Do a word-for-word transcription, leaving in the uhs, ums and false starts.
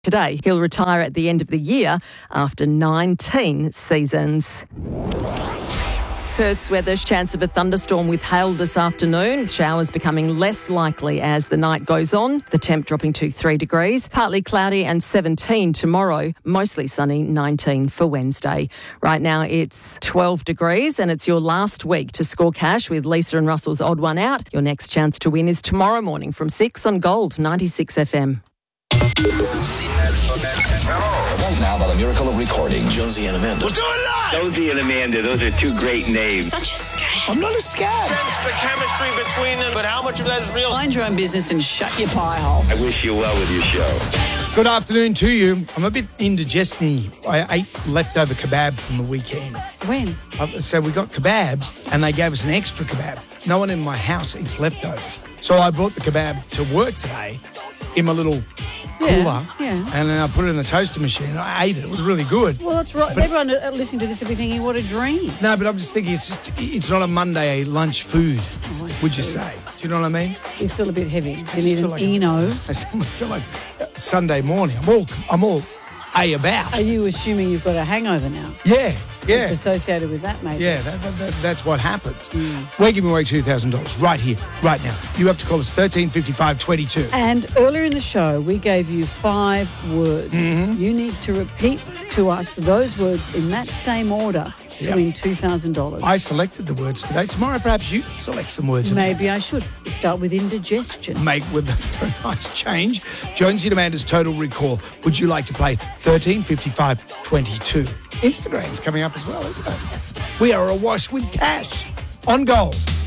Today, he'll retire at the end of the year after nineteen seasons. Perth's weather, chance of a thunderstorm with hail this afternoon. Showers becoming less likely as the night goes on. The temp dropping to three degrees. Partly cloudy and seventeen tomorrow. Mostly sunny, nineteen for Wednesday. Right now it's twelve degrees and it's your last week to score cash with Lisa and Russell's Odd One Out. Your next chance to win is tomorrow morning from six on Gold ninety-six F M. Right now, by the miracle of recording, Jonesy and Amanda. We'll do it live! Jonesy and Amanda, those are two great names. Such a scam. I'm not a scab. Sense the chemistry between them, but how much of that is real? Mind your own business and shut your pie hole. I wish you well with your show. Good afternoon to you. I'm a bit indigestion. I ate leftover kebab from the weekend. When? Uh, So we got kebabs and they gave us an extra kebab. No one in my house eats leftovers. So I brought the kebab to work today in my little cooler, Yeah, yeah. and then I put it in the toaster machine. I ate it. It was really good. Well, that's right. But- Everyone uh, listening to this will be thinking, what a dream. No, but I'm just thinking it's just, it's not a Monday lunch food, Oh, I would you see. say? Do you know what I mean? You feel a bit heavy. You just need feel an like- Eno. I feel like Sunday morning. I'm all, I'm all A about. Are you assuming you've got a hangover now? Yeah, yeah. It's associated with that, maybe. Yeah, that, that, that, that's what happens. We're giving away two thousand dollars right here, right now. You have to call us thirteen fifty-five twenty-two. And earlier in the show, we gave you five words. Mm-hmm. You need to repeat to us those words in that same order to Yep. win two thousand dollars. I selected the words today. Tomorrow, perhaps you select some words. Maybe I should start with indigestion. Make with a very nice change. Jonesy and Amanda's Total Recall. Would you like to play thirteen fifty-five twenty-two? Instagram's coming up as well, isn't it? We are awash with cash on Gold.